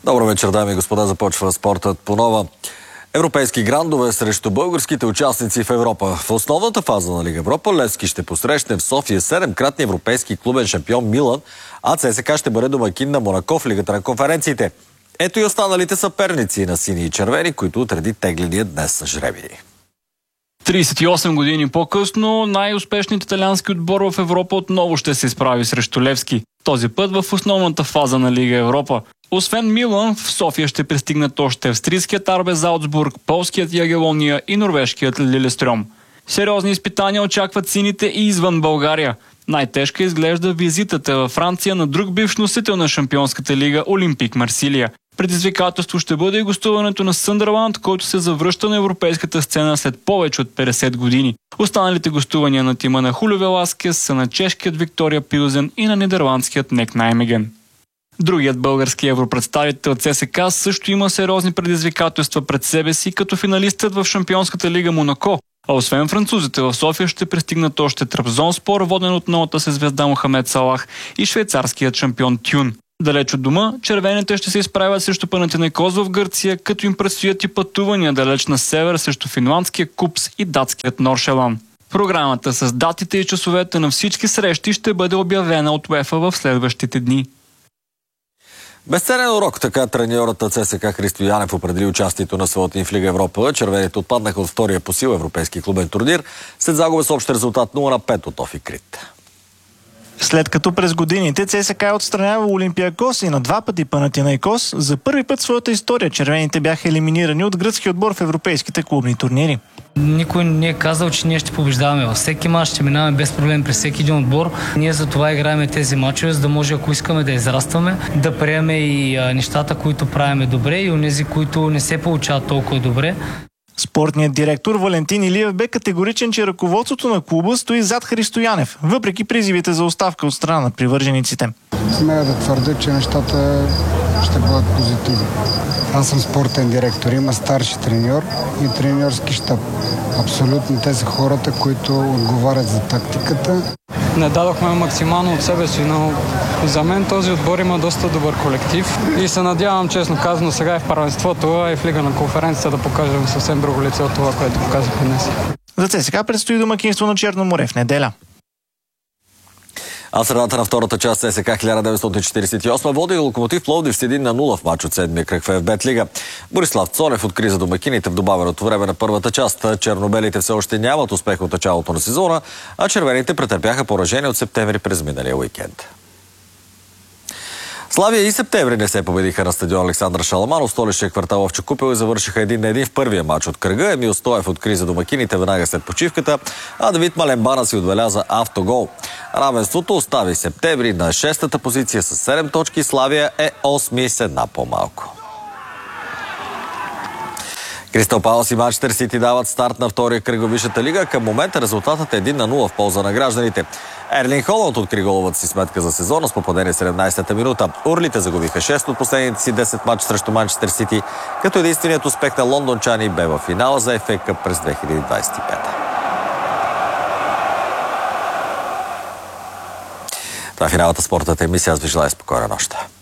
Добър вечер, дами и господа. Започва спортът по нова. Европейски грандове срещу българските участници в Европа. В основната фаза на Лига Европа Левски ще посрещне в София 7-кратния европейски клубен шампион Милан, а ЦСКА ще бъде домакин на Монако в Лигата на конференциите. Ето и останалите съперници на сини и червени, които отреди тегления днес са жребии. 38 години по-късно най-успешният италиански отбор в Европа отново ще се изправи срещу Левски. Този път в основната фаза на Лига Европа. Освен Милан, в София ще пристигнат още австрийският РБ Залцбург, полският Ягелония и норвежкият Лилестрьом. Сериозни изпитания очакват сините и извън България. Най-тежка изглежда визитата във Франция на друг бивш носител на Шампионската лига Олимпик Марсилия. Предизвикателство ще бъде и гостуването на Съндърланд, който се завръща на европейската сцена след повече от 50 години. Останалите гостувания на тима на Хулио Веласкес са на чешкият Виктория Пилзен и на нидерландският Нек Наймеген. Другият български европредставител ЦСКА също има сериозни предизвикателства пред себе си, като финалистът в Шампионската лига Монако. А освен французите, в София ще пристигнат още Трабзонспор, воден от новата се звезда Мохамед Салах, и швейцарският шампион Тюн. Далеч от дома, червените ще се изправят срещу Панатинайкос в Гърция, като им предстоят и пътувания далеч на север срещу финландския Купс и датският Норшелан. Програмата с датите и часовете на всички срещи ще бъде обявена от УЕФА в следващите дни. Безценен урок, така треньорът на ЦСКА Христо Янев определи участието на своята им в Лига Европа. Червените отпаднаха от втория по сила европейски клубен турнир след загуба с общ резултат 0-5 от Офи Крит. След като през годините ЦСКА отстранява Олимпиакос и на два пъти Панатинайкос, за първи път в своята история червените бяха елиминирани от гръцки отбор в европейските клубни турнири. Никой не е казал, че ние ще побеждаваме във всеки мач, ще минаваме без проблем през всеки един отбор. Ние за това играем тези мачове, за да може, ако искаме да израстваме, да приемем и нещата, които правиме добре, и онези, които не се получават толкова добре. Спортният директор Валентин Илиев бе категоричен, че ръководството на клуба стои зад Христо Янев, въпреки призивите за оставка от страна на привържениците. Смея да твърдя, че нещата ще бъдат позитивни. Аз съм спортен директор, има старши треньор и треньорски щаб. Абсолютно те са хората, които отговарят за тактиката. Не дадохме максимално от себе си, но за мен този отбор има доста добър колектив и се надявам, честно казано, сега и в първенството, и в Лига на конференцията да покажем съвсем друго лице от това, което показахме днес. За ЦСКА предстои домакинство на Черно море в неделя. А средата на втората част ЦСКА 1948 води и Локомотив Пловдив с 1-0 в мач от седмия кръг в ФБ Лига. Борислав Цонев откри за домакините в добавеното време на първата част. Чернобелите все още нямат успех от началото на сезона, а червените претърпяха поражение от септември през миналия уикенд. Славия и Септември не се победиха на стадион Александър Шаламанов, столичния квартал Овча купел, и завършиха 1-1 в първия матч от кръга. Емил Стоев откри за домакините веднага след почивката, а Давид Маленбана си отбеляза автогол. Равенството остави Септември на 6-та позиция с 7 точки. Славия е 8 с една по-малко. Кристал Палас и Манчестър Сити дават старт на втория кръг във Висшата лига. Към момента резултатът е 1-0 в полза на гражданите. Ерлинг Холанд откри головата си сметка за сезона с попадение в 17-та минута. Урлите загубиха 6 от последните си 10 матча срещу Манчестър Сити, като единственият успех на лондончани бе в финала за FA Cup през 2025. Това е финалната спортната емисия. Аз ви желая спокойна нощ.